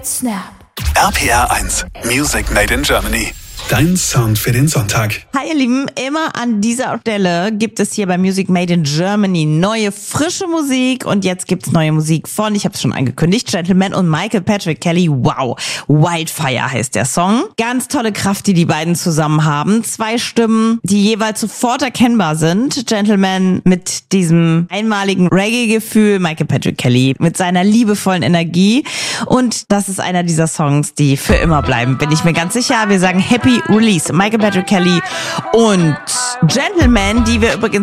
Hit Snap. RPR 1, Music Made in Germany. Dein Sound für den Sonntag. Hi ihr Lieben, immer an dieser Stelle gibt es hier bei Music Made in Germany neue, frische Musik. Und jetzt gibt's neue Musik von, ich habe es schon angekündigt, Gentleman und Michael Patrick Kelly. Wow, Wildfire heißt der Song. Ganz tolle Kraft, die beiden zusammen haben. 2 Stimmen, die jeweils sofort erkennbar sind. Gentleman mit diesem einmaligen Reggae-Gefühl, Michael Patrick Kelly mit seiner liebevollen Energie. Und das ist einer dieser Songs, die für immer bleiben, bin ich mir ganz sicher. Wir sagen Happy Release, Michael Patrick Kelly und Gentleman, die wir übrigens